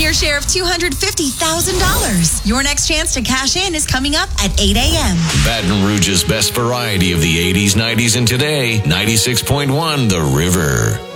your share of $250,000. Your next chance to cash in is coming up at 8 a.m. Baton Rouge's best variety of the 80s, 90s, and today. 96.1 The River.